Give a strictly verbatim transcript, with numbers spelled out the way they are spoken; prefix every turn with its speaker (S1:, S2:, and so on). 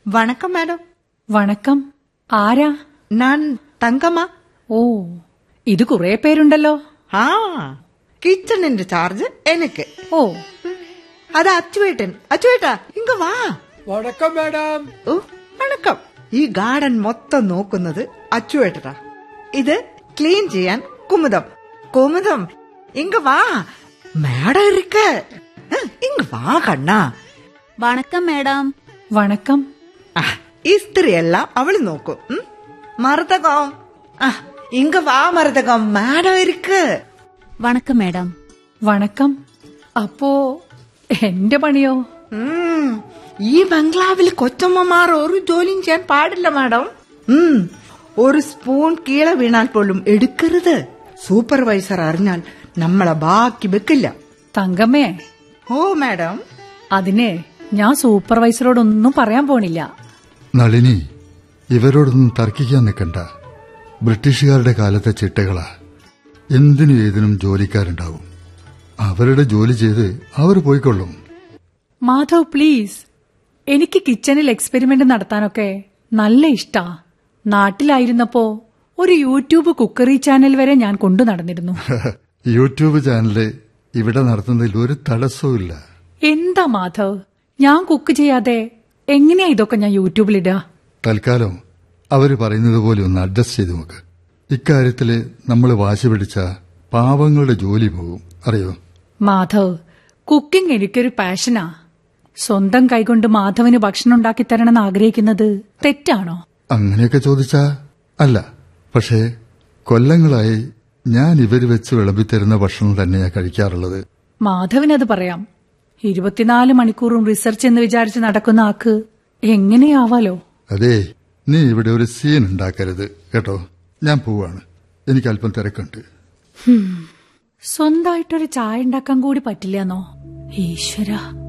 S1: വണക്കം മാഡം.
S2: വണക്കം. ആരാ?
S1: ഞാൻ തങ്കമ്മ.
S2: ഓ, ഇത് കുറെ പേരുണ്ടല്ലോ.
S1: ആ, കിച്ചണിന്റെ ചാർജ് എനിക്ക്.
S2: ഓ,
S1: അത് അച്ചുവേട്ടൻ. അച്ചുവേട്ടാ, ഇങ്ങ വാ.
S3: വണക്കം മാഡം.
S1: ഓ, വണക്കം. ഈ ഗാർഡൻ മൊത്തം നോക്കുന്നത് അച്ചുവേട്ടനാ. ഇത് ക്ലീൻ ചെയ്യാൻ കുമുദം. കുമുദം, ഇങ്ങ വാ. മാഡം ഇരിക്ക. ഇങ്ങ വാ കണ്ണാ.
S4: വണക്കം മാഡം.
S2: വണക്കം.
S1: ഇസ്ത്രീയെല്ലാം അവള് നോക്കും. മറുതകം, ഇങ്ങ വാ മറുതകം. മാഡം ഇരിക്ക്.
S4: വണക്കം മാഡം.
S2: വണക്കം. അപ്പോ എന്റെ പണിയോ?
S1: ഈ ബംഗ്ലാവിൽ കൊച്ചമ്മമാർ ഒരു ജോലിയും ചെയ്യാൻ പാടില്ല മാഡം. ഒരു സ്പൂൺ കീഴ വീണാൽ പോലും എടുക്കരുത്. സൂപ്പർവൈസർ അറിഞ്ഞാൽ നമ്മളെ ബാക്കി വെക്കില്ല.
S2: തങ്കമ്മേ.
S1: ഓ മാഡം.
S2: അതിനെ ഞാൻ സൂപ്പർവൈസറോടൊന്നും പറയാൻ പോണില്ല.
S5: നളിനി, ഇവരോടൊന്നും തർക്കിക്കാൻ നിൽക്കണ്ട. ബ്രിട്ടീഷുകാരുടെ കാലത്തെ ചിട്ടകളാ. എന്തിനും ഏതിനും ജോലിക്കാരുണ്ടാവും. അവരുടെ ജോലി ചെയ്ത് അവർ പോയിക്കൊള്ളും.
S2: മാധവ്, പ്ലീസ്. എനിക്ക് കിച്ചണിൽ എക്സ്പെരിമെന്റ് നടത്താനൊക്കെ നല്ല ഇഷ്ടാ. നാട്ടിലായിരുന്നപ്പോ ഒരു യൂട്യൂബ് കുക്കറി ചാനൽ വരെ ഞാൻ കൊണ്ടു നടന്നിരുന്നു.
S5: യൂട്യൂബ് ചാനല് ഇവിടെ നടത്തുന്നതിൽ ഒരു തടസ്സവും ഇല്ല.
S2: എന്താ മാധവ്, ഞാൻ കുക്ക് ചെയ്യാതെ എങ്ങനെയാ ഇതൊക്കെ ഞാൻ യൂട്യൂബിലിടുക?
S5: തൽക്കാലം അവര് പറയുന്നത് പോലെ ഒന്ന് അഡ്ജസ്റ്റ് ചെയ്ത് നോക്ക്. ഇക്കാര്യത്തില് നമ്മൾ വാശി പിടിച്ച പാവങ്ങളുടെ ജോലി പോകും, അറിയോ?
S2: മാധവ്, കുക്കിംഗ് എനിക്കൊരു പാഷനാ. സ്വന്തം കൈകൊണ്ട് മാധവന് ഭക്ഷണം ഉണ്ടാക്കി തരണമെന്ന് ആഗ്രഹിക്കുന്നത് തെറ്റാണോ?
S5: അങ്ങനെയൊക്കെ ചോദിച്ചാ അല്ല. പക്ഷേ കൊല്ലങ്ങളായി ഞാൻ ഇവര് വെച്ച് വിളമ്പിത്തരുന്ന ഭക്ഷണം തന്നെയാ കഴിക്കാറുള്ളത്.
S2: മാധവനത് പറയാം. ഇരുപത്തിനാല് മണിക്കൂറും റിസർച്ച് എന്ന് വിചാരിച്ച് നടക്കുന്ന ആക്ക് എങ്ങനെയാവാലോ?
S5: അതെ, നീ ഇവിടെ ഒരു സീൻ ഉണ്ടാക്കരുത് കേട്ടോ. ഞാൻ പോവാണ്, എനിക്ക് അല്പം തിരക്കുണ്ട്.
S2: സ്വന്തമായിട്ടൊരു ചായ ഉണ്ടാക്കാൻ കൂടി പറ്റില്ലെന്നോ? ഈശ്വര.